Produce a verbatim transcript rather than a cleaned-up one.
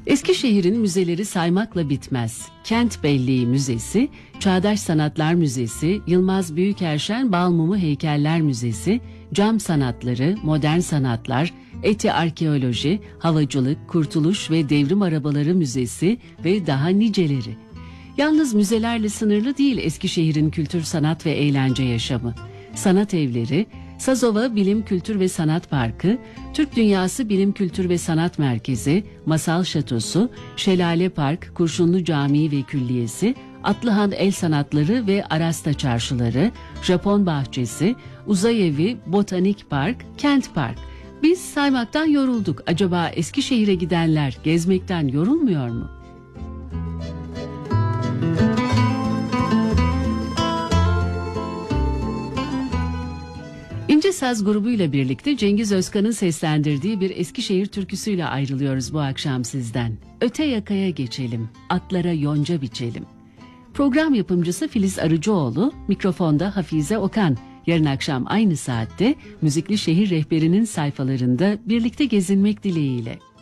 Eskişehir'in müzeleri saymakla bitmez. Kent Belleği Müzesi, Çağdaş Sanatlar Müzesi, Yılmaz Büyükerşen Balmumu Heykeller Müzesi, Cam Sanatları, Modern Sanatlar, Eti Arkeoloji, Havacılık, Kurtuluş ve Devrim Arabaları Müzesi ve daha niceleri. Yalnız müzelerle sınırlı değil Eskişehir'in kültür, sanat ve eğlence yaşamı. Sanat evleri, Sazova Bilim, Kültür ve Sanat Parkı, Türk Dünyası Bilim, Kültür ve Sanat Merkezi, Masal Şatosu, Şelale Park, Kurşunlu Camii ve Külliyesi, Atlıhan El Sanatları ve Arasta Çarşıları, Japon Bahçesi, Uzay Evi, Botanik Park, Kent Park. Biz saymaktan yorulduk. Acaba Eskişehir'e gidenler gezmekten yorulmuyor mu? İnce Saz grubuyla birlikte Cengiz Özkan'ın seslendirdiği bir Eskişehir türküsüyle ayrılıyoruz bu akşam sizden. Öte yakaya geçelim, atlara yonca biçelim. Program yapımcısı Filiz Arıcıoğlu, mikrofonda Hafize Okan. Yarın akşam aynı saatte Müzikli Şehir Rehberi'nin sayfalarında birlikte gezinmek dileğiyle.